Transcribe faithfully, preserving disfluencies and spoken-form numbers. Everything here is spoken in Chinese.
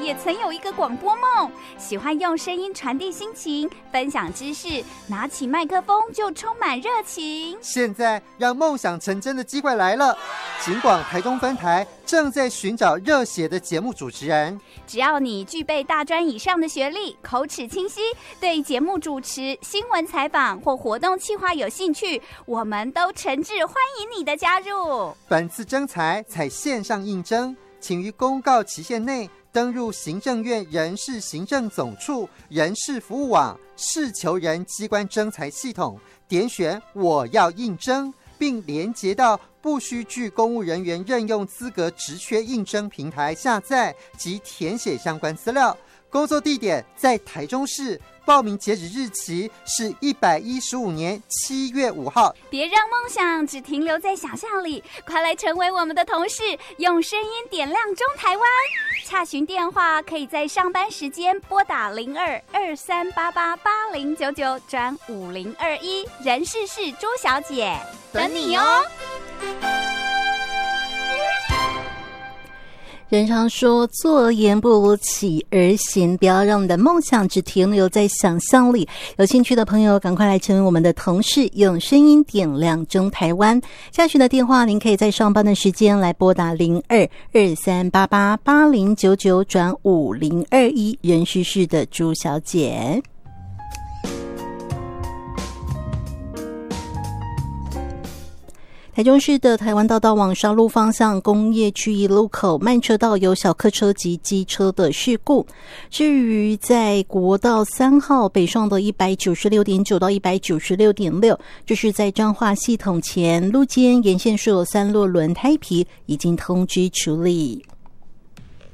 也曾有一个广播梦，喜欢用声音传递心情，分享知识，拿起麦克风就充满热情。 现在让梦想成真的机会来了，警广台中分台正在寻找热血的节目主持人。 只要你具备大专以上的学历，口齿清晰，对节目主持、新闻采访或活动企划有兴趣，我们都诚挚欢迎你的加入。 本次征才采线上应征，请于公告期限内登入行政院人事行政总处人事服务网事求人机关征才系统，点选我要应征，并连结到不需具公务人员任用资格职缺应征平台下载及填写相关资料。工作地点在台中市，报名截止日期是一百一十五年七月五号。 别让梦想只停留在想象里，快来成为我们的同事，用声音点亮中台湾。洽询电话可以在上班时间拨打零二二三八八八零九九转五零二一，人事是朱小姐，等你哦。 人常说坐而言不如起而行，不要让你的梦想只停留在想象里。有兴趣的朋友赶快来成为我们的同事，用声音点亮中台湾。下询的电话您可以在上班的时间来拨打零二二三八八八零九九转五零二一，人事室的朱小姐。台中市的台湾大道往沙鹿方向工业区一路口慢车道有小客车及机车的事故。至于在国道三号北上的 一百九十六点九 到 一百九十六点六， 就是在彰化系统前路肩沿线设有三落轮胎皮，已经通知处理。